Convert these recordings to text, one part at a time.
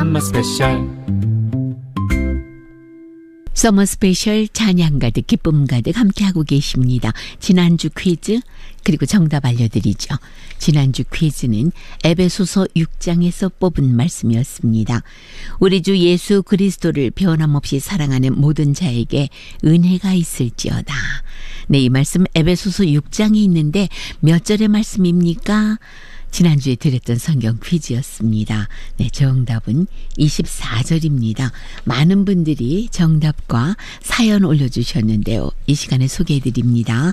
Summer Special. 서머 스페셜 찬양 가득 기쁨 가득 함께하고 계십니다. 지난주 퀴즈 그리고 정답 알려드리죠. 지난주 퀴즈는 에베소서 6장에서 뽑은 말씀이었습니다. 우리 주 예수 그리스도를 변함없이 사랑하는 모든 자에게 은혜가 있을지어다. 네, 이 말씀 에베소서 6장에 있는데 몇 절의 말씀입니까? 지난주에 드렸던 성경 퀴즈였습니다. 네, 정답은 24절입니다. 많은 분들이 정답과 사연 올려주셨는데요. 이 시간에 소개해드립니다.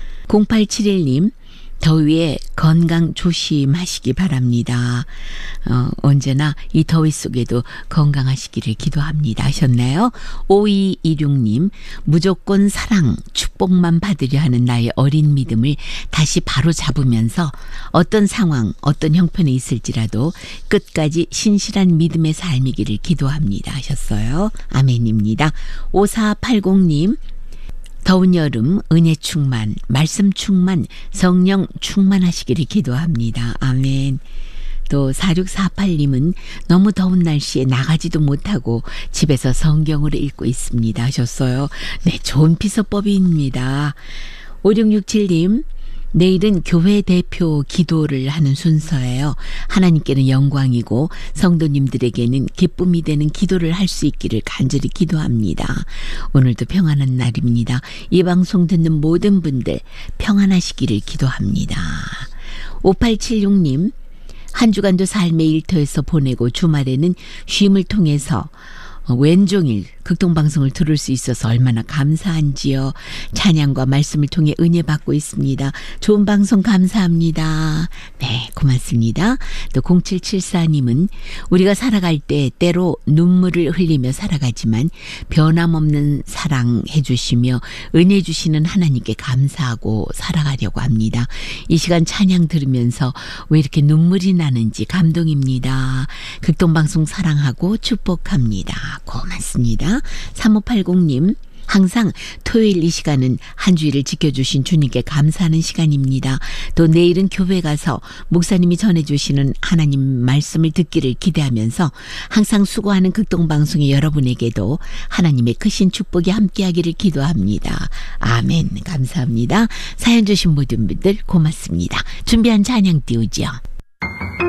0871님, 더위에 건강 조심하시기 바랍니다. 언제나 이 더위 속에도 건강하시기를 기도합니다 하셨나요? 5226님, 무조건 사랑, 축복만 받으려 하는 나의 어린 믿음을 다시 바로 잡으면서 어떤 상황, 어떤 형편에 있을지라도 끝까지 신실한 믿음의 삶이기를 기도합니다 하셨어요. 아멘입니다. 5480님, 더운 여름 은혜 충만, 말씀 충만, 성령 충만하시기를 기도합니다. 아멘. 또 4648님은 너무 더운 날씨에 나가지도 못하고 집에서 성경을 읽고 있습니다 하셨어요. 네, 좋은 피서법입니다. 5667님, 내일은 교회 대표 기도를 하는 순서예요. 하나님께는 영광이고 성도님들에게는 기쁨이 되는 기도를 할 수 있기를 간절히 기도합니다. 오늘도 평안한 날입니다. 이 방송 듣는 모든 분들 평안하시기를 기도합니다. 5876님, 한 주간도 삶의 일터에서 보내고 주말에는 쉼을 통해서 왼종일 극동방송을 들을 수 있어서 얼마나 감사한지요. 찬양과 말씀을 통해 은혜 받고 있습니다. 좋은 방송 감사합니다. 네, 고맙습니다. 또 0774님은 우리가 살아갈 때 때로 눈물을 흘리며 살아가지만 변함없는 사랑해 주시며 은혜 주시는 하나님께 감사하고 살아가려고 합니다. 이 시간 찬양 들으면서 왜 이렇게 눈물이 나는지 감동입니다. 극동방송 사랑하고 축복합니다. 고맙습니다. 3580님, 항상 토요일 이 시간은 한 주일을 지켜주신 주님께 감사하는 시간입니다. 또 내일은 교회 가서 목사님이 전해주시는 하나님 말씀을 듣기를 기대하면서 항상 수고하는 극동방송의 여러분에게도 하나님의 크신 축복이 함께하기를 기도합니다. 아멘. 감사합니다. 사연 주신 모든 분들 고맙습니다. 준비한 찬양 띄우죠.